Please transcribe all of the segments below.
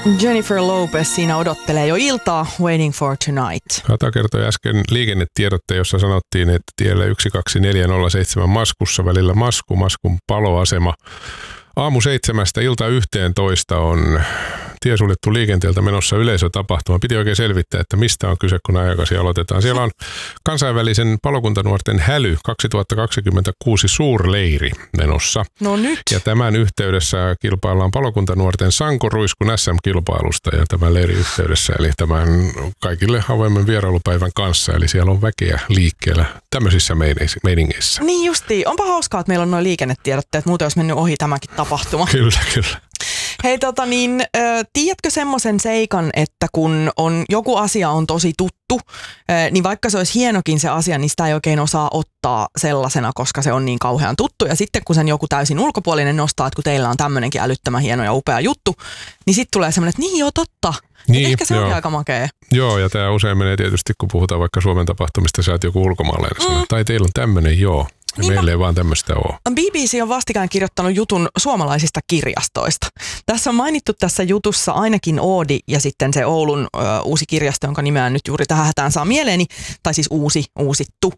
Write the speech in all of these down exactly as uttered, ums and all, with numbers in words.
Jennifer Lopez siinä odottelee jo iltaa, Waiting for Tonight. Kata kertoi äsken liikennetiedotte, jossa sanottiin, että tiellä yksi kaksi neljä nolla seitsemän Maskussa välillä Masku, Maskun paloasema. Aamu seitsemästä ilta yhteentoista on tie suljettu liikenteeltä menossa yleisötapahtuma. Piti oikein selvittää, että mistä on kyse, kun ajakasi aloitetaan. Siellä on kansainvälisen palokuntanuorten häly kaksituhattakaksikymmentäkuusi suurleiri menossa. No nyt. Ja tämän yhteydessä kilpaillaan palokuntanuorten sankoruiskun äs äm-kilpailusta ja tämän leirin yhteydessä, eli tämän kaikille avoimen vierailupäivän kanssa. Eli siellä on väkeä liikkeellä tämmöisissä meiningeissä. Niin justiin. Onpa hauskaa, että meillä on noin liikennetiedotteet. Muuten olisi mennyt ohi tämäkin tapahtuma. Kyllä, kyllä. Hei tota niin, äh, tiedätkö semmoisen seikan, että kun on, joku asia on tosi tuttu, äh, niin vaikka se olisi hienokin se asia, niin sitä ei oikein osaa ottaa sellaisena, koska se on niin kauhean tuttu. Ja sitten kun sen joku täysin ulkopuolinen nostaa, että kun teillä on tämmöinenkin älyttömän hieno ja upea juttu, niin sitten tulee semmoinen, että niin joo totta. Niin, ehkä se joo. on aika makea. Joo, ja tämä usein menee tietysti, kun puhutaan vaikka Suomen tapahtumista, sä oot joku ulkomaalainen mm. tai teillä on tämmöinen, joo. Niin meillä ei vaan tämmöistä ole. B B C on vastikään kirjoittanut jutun suomalaisista kirjastoista. Tässä on mainittu tässä jutussa ainakin Oodi ja sitten se Oulun ö, uusi kirjasto, jonka nimeä nyt juuri tähän hätään saa mieleeni, tai siis uusi, uusittu.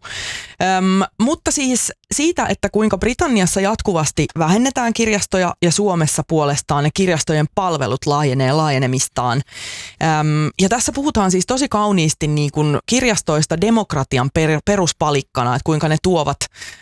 Öm, mutta siis siitä, että kuinka Britanniassa jatkuvasti vähennetään kirjastoja ja Suomessa puolestaan ne kirjastojen palvelut laajenee laajenemistaan. Öm, ja tässä puhutaan siis tosi kauniisti niin kuin kirjastoista demokratian per, peruspalikkana, että kuinka ne tuovat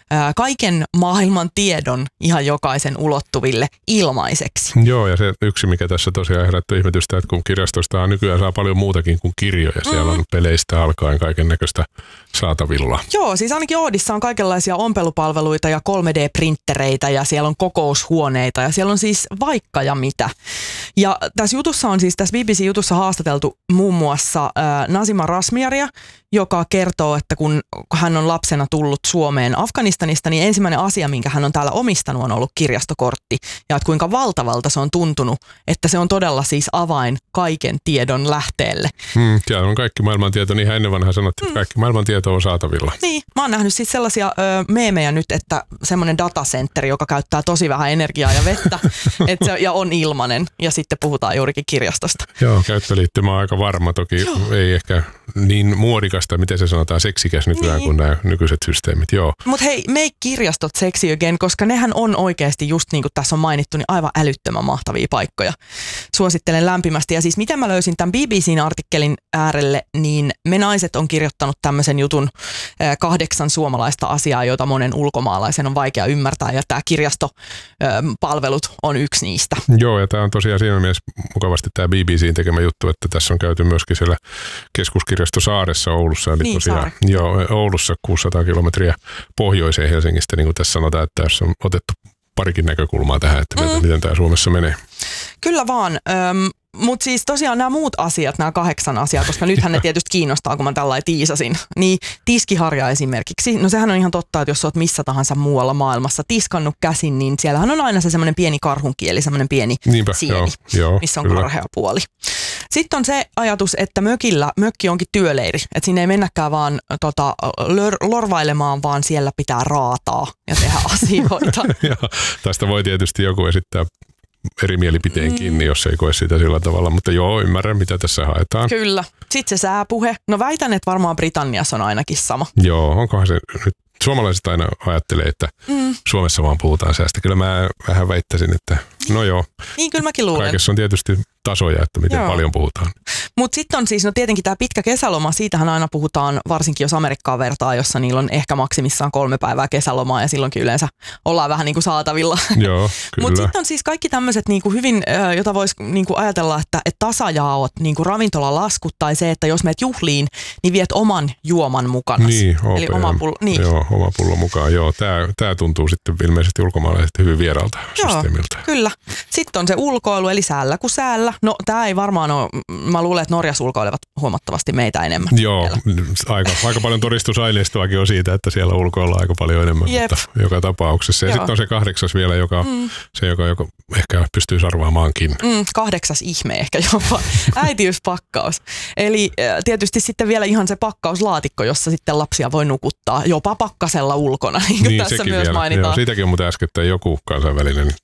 kaiken maailman tiedon ihan jokaisen ulottuville ilmaiseksi. Joo, ja se yksi, mikä tässä tosiaan herättää ihmetystä, että kun kirjastoista nykyään saa paljon muutakin kuin kirjoja. Siellä on peleistä alkaen kaiken näköistä saatavilla. Joo, siis ainakin Oodissa on kaikenlaisia ompelupalveluita ja kolme D-printtereitä ja siellä on kokoushuoneita ja siellä on siis vaikka ja mitä. Ja tässä jutussa on siis, tässä B B C-jutussa haastateltu muun muassa äh, Nazima Razmyaria, joka kertoo, että kun hän on lapsena tullut Suomeen Afganistanista, niin ensimmäinen asia, minkä hän on täällä omistanut, on ollut kirjastokortti. Ja että kuinka valtavalta se on tuntunut, että se on todella siis avain kaiken tiedon lähteelle. Hmm, siellä on kaikki maailmantieto, niin ennen vanhaa sanottiin, että kaikki maailmantieto on saatavilla. Niin, mä oon nähnyt siis sellaisia ö, meemejä nyt, että semmoinen datacenteri, joka käyttää tosi vähän energiaa ja vettä, et se, ja on ilmanen, ja sitten puhutaan juurikin kirjastosta. Joo, käyttöliittymä on aika varma, toki Joo. ei ehkä niin muodikasta, miten se sanotaan, seksikäs nykyään niin. kuin nämä nykyiset systeemit, joo. Mutta hei, make kirjastot sexy again, koska nehän on oikeasti just niin kuin tässä on mainittu, niin aivan älyttömän mahtavia paikkoja. Suosittelen lämpimästi. Ja siis miten mä löysin tämän B B C:n artikkelin äärelle, niin me naiset on kirjoittanut tämmöisen jutun äh, kahdeksan suomalaista asiaa, joita monen ulkomaalaisen on vaikea ymmärtää, ja tämä kirjastopalvelut on yksi niistä. Joo, ja tämä on tosiaan siinä mielessä mukavasti tämä B B C:n tekemä juttu, että tässä on käyty myöskin siellä keskuskirjasto Saaressa Oulussa, eli niin, tosiaan joo, Oulussa kuusisataa kilometriä pohjoiseen Helsingistä, niin kuin tässä sanotaan, että tässä on otettu parikin näkökulmaa tähän, että mm. miten tämä Suomessa menee. Kyllä vaan, öm, mutta siis tosiaan nämä muut asiat, nämä kahdeksan asiaa, koska nythän ne tietysti kiinnostaa, kun mä tällainen tiisasin, niin tiskiharja esimerkiksi, no sehän on ihan totta, että jos oot missä tahansa muualla maailmassa tiskannut käsin, niin siellähän on aina se semmoinen pieni karhunkieli, semmoinen pieni Niinpä, sieni, joo, joo, missä on kyllä. karhea puoli. Sitten on se ajatus, että mökillä, mökki onkin työleiri, että sinne ei mennäkään vaan tota, lor, lorvailemaan, vaan siellä pitää raataa ja tehdä asioita. Ja, tästä voi tietysti joku esittää eri mielipiteen kiinni, mm. jos ei koe sitä sillä tavalla, mutta joo, ymmärrän, mitä tässä haetaan. Kyllä. Sitten se sääpuhe. No väitän, että varmaan Britanniassa on ainakin sama. Joo, onkohan se nyt, suomalaiset aina ajattelee, että mm. Suomessa vaan puhutaan säästä. Kyllä mä vähän väittäisin, että no joo. Niin, kyllä mäkin luulen. Kaikessa on tietysti tasoja, että miten joo. paljon puhutaan. Mutta sitten on siis, no tietenkin tämä pitkä kesäloma, siitähän aina puhutaan, varsinkin jos Amerikkaan vertaa, jossa niillä on ehkä maksimissaan kolme päivää kesälomaa ja silloinkin yleensä ollaan vähän niin kuin saatavilla. Joo, kyllä. Mutta sitten on siis kaikki tämmöiset niin kuin hyvin, jota voisi niin kuin ajatella, että, että tasajaot, niin kuin ravintolalaskut tai se, että jos meet juhliin, niin viet oman juoman mukana. Niin, O P M. Eli oma pullo, niin. Joo, oma pullo mukaan. Joo, tämä, tämä tuntuu sitten ilmeisesti ulkomaalaiset hyvin vieralta Joo, systeemiltä. Kyllä. Sitten on se ulkoilu, eli säällä kuin säällä. No tämä ei varmaan ole, mä luulen, että Norjassa ulkoilevat huomattavasti meitä enemmän. Joo, aika, aika paljon todistusaineistoakin on siitä, että siellä ulkoillaan aika paljon enemmän, Jep. mutta joka tapauksessa. Ja sitten on se kahdeksas vielä, joka, mm. se, joka, joka ehkä pystyy sarvaamaankin. Mm, kahdeksas ihme ehkä jopa, äitiyspakkaus. Eli tietysti sitten vielä ihan se pakkauslaatikko, jossa sitten lapsia voi nukuttaa, jopa pakkasella ulkona, niin kuin niin, tässä myös vielä mainitaan. Joo, siitäkin on muuten äskettäin joku kansainvälinen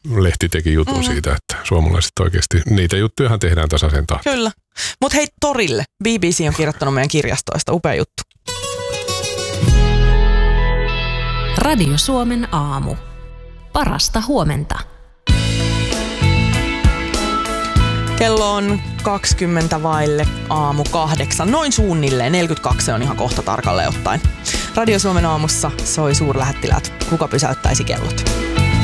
lehti teki jutun mm. siitä, että suomalaiset oikeasti, niitä juttujahan tehdään tasaisen tahtiin. Kyllä. Mutta hei, Torille. B B C on kirjoittanut meidän kirjastoista. Upea juttu. Radio Suomen aamu. Parasta huomenta. Kello on kaksikymmentä vaille aamu kahdeksan. Noin suunnilleen. neljäkymmentäkaksi on ihan kohta tarkalleen ottaen. Radio Suomen aamussa soi suurlähettiläät. Kuka pysäyttäisi kellot?